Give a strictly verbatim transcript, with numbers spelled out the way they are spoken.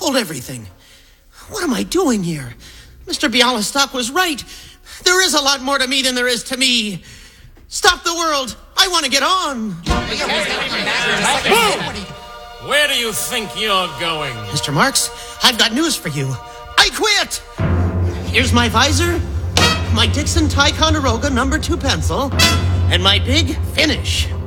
Hold everything. What am I doing here? Mister Bialystok was right. There is a lot more to me than there is to me. Stop the world. I want to get on. Whoa! Where do you think you're going? Mister Marks, I've got news for you. I quit. Here's my visor, my Dixon Ticonderoga number two pencil, and my big finish.